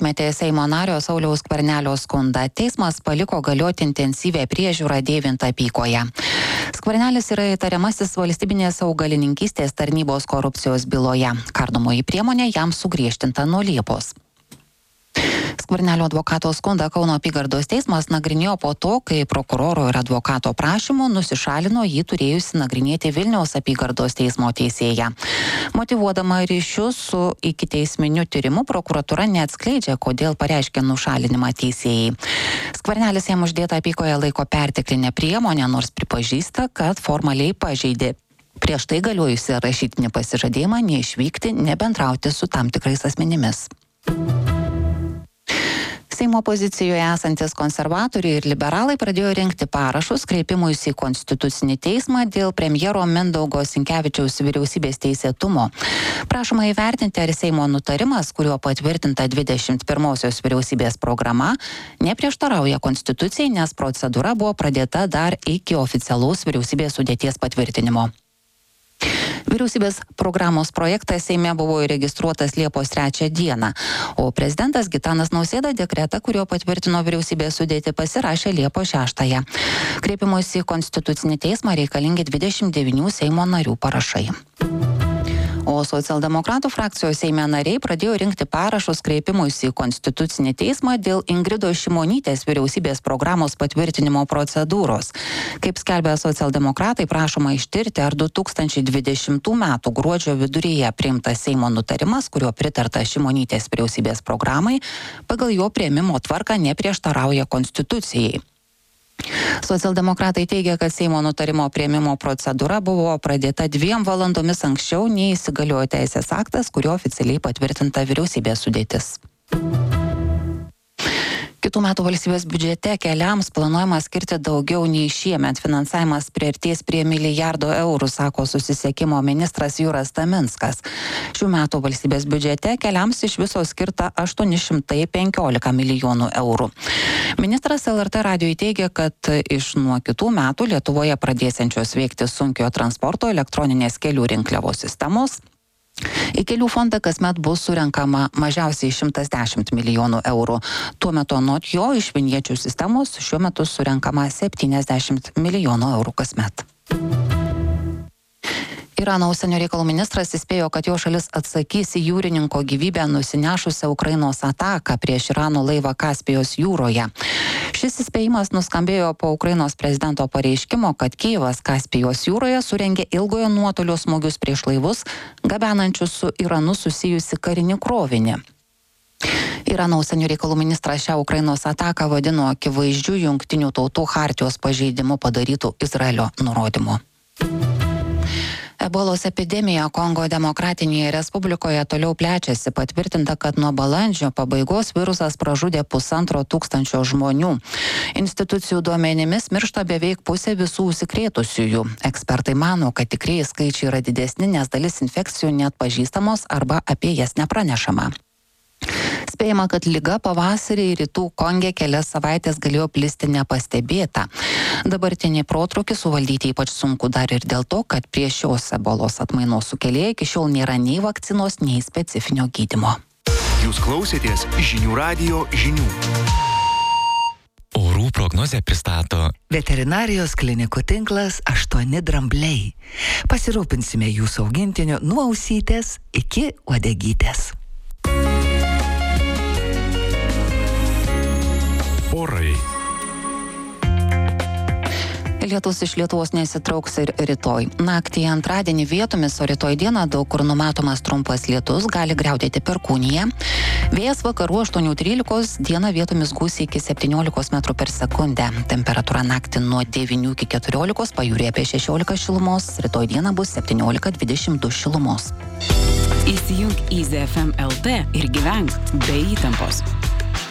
atmetė Seimo nario Sauliaus Skvernelio skundą. Teismas paliko galioti intensyvę priežiūrą dėvint apykoje. Skvernelis yra įtariamasis valstybinės augalininkystės tarnybos korupcijos byloje. Kardomoji priemonė jam sugriežtinta nuo Liepos. Skvernelio advokato skundą Kauno apygardos teismas nagrinėjo po to, kai prokuroro ir advokato prašymu nusišalino jį turėjusi nagrinėti Vilniaus apygardos teismo teisėja. Motyvuodama ryšius su ikiteisminiu tyrimu, prokuratūra neatskleidžia, kodėl pareiškė nušalinimą teisėjai. Skvernelis jam uždėtą apykoje laiko perteklinę priemonę, nors pripažįsta, kad formaliai pažeidė prieš tai galiojusi rašytinį pasižadėjimą neišvykti, nebendrauti su tam tikrais asmenimis. Seimo opozicijoje esantis konservatoriai ir liberalai pradėjo rinkti parašus kreipimuisi į Konstitucinį teismą dėl premjero Mindaugo Sinkevičiaus vyriausybės teisėtumo. Prašoma įvertinti, ar Seimo nutarimas, kuriuo patvirtinta 21-osios vyriausybės programa, neprieštarauja Konstitucijai, nes procedūra buvo pradėta dar iki oficialaus vyriausybės sudėties patvirtinimo. Vyriausybės programos projektas Seime buvo įregistruotas Liepos 3 dieną, o prezidentas Gitanas Nausėda dekretą, kuriuo patvirtino vyriausybės sudėtį, pasirašė Liepos 6. Kreipimuisi į Konstitucinį teismą reikalingi 29 Seimo narių parašai. O socialdemokratų frakcijos Seime nariai pradėjo rinkti parašus kreipimuisi į Konstitucinį teismą dėl Ingridos Šimonytės vyriausybės programos patvirtinimo procedūros. Kaip skelbia socialdemokratai, prašoma ištirti, ar 2020 metų gruodžio viduryje priimtas Seimo nutarimas, kuriuo pritarta Šimonytės vyriausybės programai, pagal jo priėmimo tvarką neprieštarauja Konstitucijai. Socialdemokratai teigia, kad Seimo nutarimo priėmimo procedūra buvo pradėta 2 valandomis anksčiau, nei įsigaliojo teisės aktas, kurio oficialiai patvirtinta vyriausybės sudėtis. Kitų metų valstybės biudžete keliams planuojama skirti daugiau nei šiemet. Finansavimas priartės prie milijardo eurų, sako susisiekimo ministras Juras Taminskas. Šių metų valstybės biudžete keliams iš viso skirta 815 milijonų eurų. Ministras LRT radijui teigia, kad iš nuo kitų metų Lietuvoje pradėsiančios veikti sunkiojo transporto elektroninės kelių rinkliavos sistemos į kelių fondą kasmet bus surenkama mažiausiai 110 milijonų eurų. Tuo metu anot jo iš vinječių sistemos šiuo metu surenkama 70 milijonų eurų kasmet. Irano užsienio reikalų ministras įspėjo, kad jo šalis atsakys į jūrininko gyvybę nusinešusią Ukrainos ataką prieš Irano laivą Kaspijos jūroje. Šis įspėjimas nuskambėjo po Ukrainos prezidento pareiškimo, kad Kijevas Kaspijos jūroje surengė ilgojo nuotolio smūgius prieš laivus, gabenančius su Iranu susijusi karinį krovinį. Irano užsienio reikalų ministras šią Ukrainos ataką vadino akivaizdžiu Jungtinių tautų chartijos pažeidimu padarytų Izraelio nurodymu. Ebolos epidemija Kongo Demokratinėje Respublikoje toliau plečiasi. Patvirtinta, kad nuo balandžio pabaigos virusas pražudė 1500 žmonių. Institucijų duomenimis miršta beveik pusė visų užsikrėtusiųjų. Ekspertai mano, kad tikrieji skaičiai yra didesni, nes dalis infekcijų neatpažįstamos arba apie jas nepranešama. Spėjama, kad liga pavasarį rytų Konge kelias savaitės galėjo plisti nepastebėta. Dabartinį protrūkį suvaldyti ypač sunku dar ir dėl to, kad prie šios ebolos atmainos sukėlėjo iki šiol nėra nei vakcinos, nei specifinio gydymo. Jūs klausėtės žinių radijo žinių. Orų prognozę pristato Veterinarijos klinikų tinklas 8 drambliai. Pasirūpinsime jūsų augintiniu nuo ausytės iki uodegytės. orai. Lietus iš Lietuvos nesitrauks ir rytoj. Naktį antradienį vietomis, o rytoj dieną daug kur numatomas trumpas lietus, gali griaudėti perkūnija. Vėjas vakarų 8-13, dieną vietomis gūsiai iki 17 metrų per sekundę. Temperatūra naktį nuo 9 iki 14, pajūryje apie 16 šilumos, rytoj dieną bus 17-22 šilumos. Įsijunk Easy FM LT ir gyvenk be įtampos.